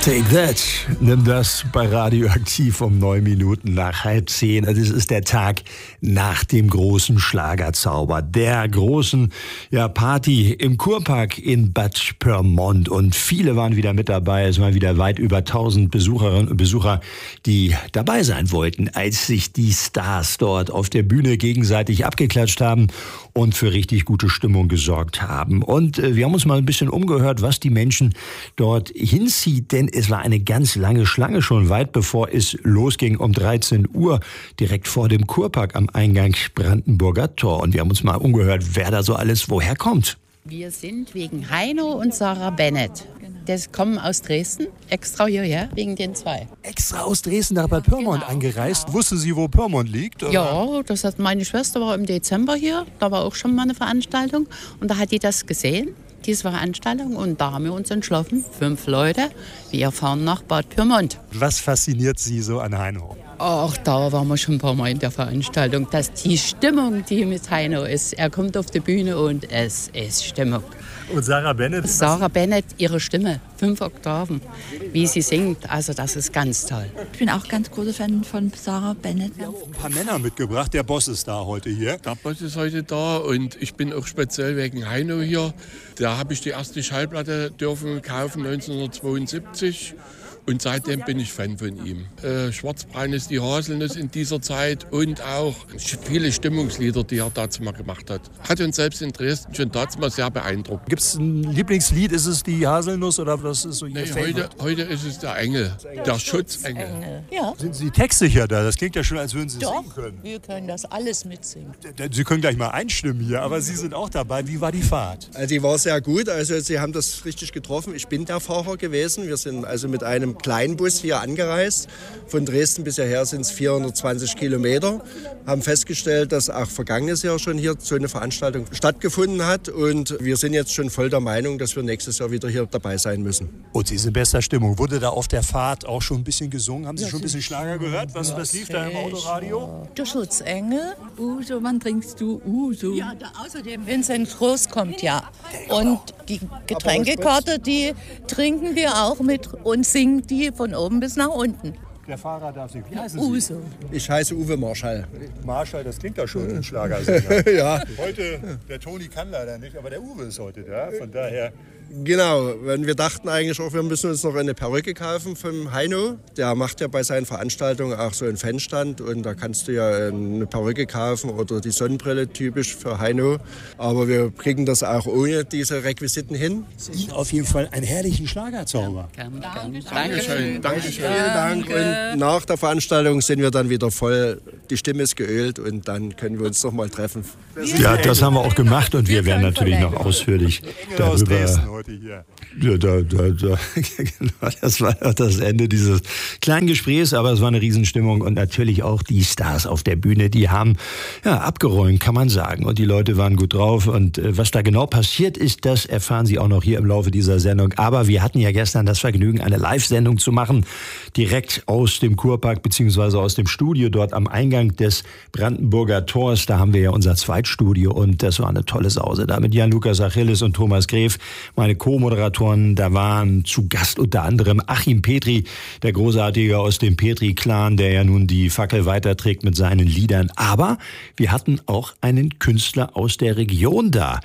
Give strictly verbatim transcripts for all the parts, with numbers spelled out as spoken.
Take that. Nimm das bei Radioaktiv um neun Minuten nach halb zehn. Also es ist der Tag nach dem großen Schlagerzauber, der großen ja, Party im Kurpark in Bad Pyrmont. Und viele waren wieder mit dabei. Es waren wieder weit über tausend Besucherinnen und Besucher, die dabei sein wollten, als sich die Stars dort auf der Bühne gegenseitig abgeklatscht haben und für richtig gute Stimmung gesorgt haben. Und äh, wir haben uns mal ein bisschen umgehört, was die Menschen dort hinzieht, denn es war eine ganz lange Schlange schon weit bevor es losging um dreizehn Uhr, direkt vor dem Kurpark am Eingang Brandenburger Tor. Und wir haben uns mal umgehört, wer da so alles woher kommt. Wir sind wegen Heino und Sarah Bennett. Das kommen aus Dresden, extra hierher, wegen den zwei. Extra aus Dresden nach Bad Pyrmont genau, angereist. Genau. Wussten Sie, wo Pyrmont liegt? Oder? Ja, das hat meine Schwester war im Dezember hier. Da war auch schon mal eine Veranstaltung. Und da hat die das gesehen, diese Veranstaltung. Und da haben wir uns entschlossen, fünf Leute, wir fahren nach Bad Pyrmont. Was fasziniert Sie so an Heino? Ach, da waren wir schon ein paar Mal in der Veranstaltung. Dass die Stimmung, die mit Heino ist, er kommt auf die Bühne und es ist Stimmung. Und Sarah Bennett? Sarah Bennett, ihre Stimme, fünf Oktaven, wie sie singt, also das ist ganz toll. Ich bin auch ganz großer Fan von Sarah Bennett. Wir haben ein paar Männer mitgebracht, der Boss ist da heute hier. Der Boss ist heute da und ich bin auch speziell wegen Heino hier. Da habe ich die erste Schallplatte dürfen kaufen neunzehnhundertzweiundsiebzig. Und seitdem bin ich Fan von ihm. Äh, Schwarzbraun ist die Haselnuss in dieser Zeit und auch viele Stimmungslieder, die er dazu mal gemacht hat. Hat uns selbst in Dresden schon dazu mal sehr beeindruckt. Gibt es ein Lieblingslied? Ist es die Haselnuss oder was ist so Ihr nee, Favorite? heute, heute ist es der Engel, der Schutzengel. Ja. Sind Sie textsicher da? Das klingt ja schon, als würden Sie Doch, singen können. wir können das alles mitsingen. Sie können gleich mal einstimmen hier, aber Sie sind auch dabei. Wie war die Fahrt? Also die war sehr gut, also Sie haben das richtig getroffen. Ich bin der Fahrer gewesen. Wir sind also mit einem Kleinbus hier angereist. Von Dresden bis hierher sind es vierhundertzwanzig Kilometer. Haben festgestellt, dass auch vergangenes Jahr schon hier so eine Veranstaltung stattgefunden hat. Und wir sind jetzt schon voll der Meinung, dass wir nächstes Jahr wieder hier dabei sein müssen. Und Sie sind in bester Stimmung. Wurde da auf der Fahrt auch schon ein bisschen gesungen? Haben Sie schon ein bisschen Schlager gehört? Was, was lief da im Autoradio? Der Schutzengel, Uso, wann trinkst du Uso? Ja, da außerdem Vincent Groß kommt ja. Und die Getränkekarte, die trinken wir auch mit und singen die von oben bis nach unten. Der Fahrer darf sich. Wie heißen Uso. Sie? Ich heiße Uwe Marschall. Marschall, das klingt doch schon ein Schlagersänger. Ja. Heute, der Toni kann leider nicht, aber der Uwe ist heute da. Von daher. Genau, wenn wir dachten eigentlich auch, wir müssen uns noch eine Perücke kaufen vom Heino. Der macht ja bei seinen Veranstaltungen auch so einen Fanstand und da kannst du ja eine Perücke kaufen oder die Sonnenbrille, typisch für Heino. Aber wir kriegen das auch ohne diese Requisiten hin. Auf jeden Fall einen herrlichen Schlagerzauber. Dankeschön, Dankeschön. Vielen Dank. Und nach der Veranstaltung sind wir dann wieder voll, die Stimme ist geölt und dann können wir uns noch mal treffen. Ja, das haben wir auch gemacht und wir werden natürlich noch ausführlich darüber. Heute hier. Ja, da, da, da. Genau, das war das Ende dieses kleinen Gesprächs, aber es war eine Riesenstimmung und natürlich auch die Stars auf der Bühne, die haben ja abgeräumt, kann man sagen, und die Leute waren gut drauf und äh, was da genau passiert ist, das erfahren Sie auch noch hier im Laufe dieser Sendung, aber wir hatten ja gestern das Vergnügen, eine Live-Sendung zu machen, direkt aus dem Kurpark beziehungsweise aus dem Studio dort am Eingang des Brandenburger Tors, da haben wir ja unser Zweitstudio und das war eine tolle Sause, da mit Jan-Lukas Achilles und Thomas Gref, meine Co-Moderatoren, da waren zu Gast unter anderem Achim Petri, der Großartige aus dem Petri-Clan, der ja nun die Fackel weiterträgt mit seinen Liedern. Aber wir hatten auch einen Künstler aus der Region da,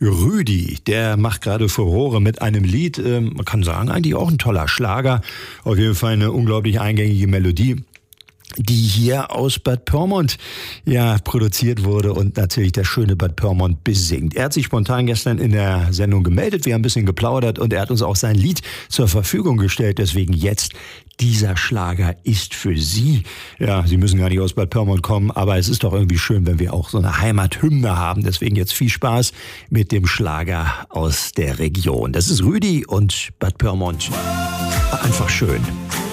Rüdi, der macht gerade Furore mit einem Lied, äh, man kann sagen, eigentlich auch ein toller Schlager, auf jeden Fall eine unglaublich eingängige Melodie, die hier aus Bad Pyrmont ja produziert wurde und natürlich das schöne Bad Pyrmont besingt. Er hat sich spontan gestern in der Sendung gemeldet, wir haben ein bisschen geplaudert und er hat uns auch sein Lied zur Verfügung gestellt, deswegen jetzt dieser Schlager ist für Sie. Ja, Sie müssen gar nicht aus Bad Pyrmont kommen, aber es ist doch irgendwie schön, wenn wir auch so eine Heimathymne haben. Deswegen jetzt viel Spaß mit dem Schlager aus der Region. Das ist Rüdi und Bad Pyrmont. Einfach schön.